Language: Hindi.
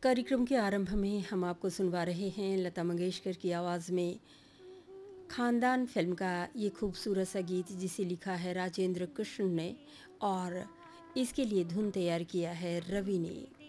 कार्यक्रम के आरंभ में हम आपको सुनवा रहे हैं लता मंगेशकर की आवाज़ में खानदान फिल्म का ये खूबसूरत सा गीत, जिसे लिखा है राजेंद्र कृष्ण ने और इसके लिए धुन तैयार किया है रवि ने।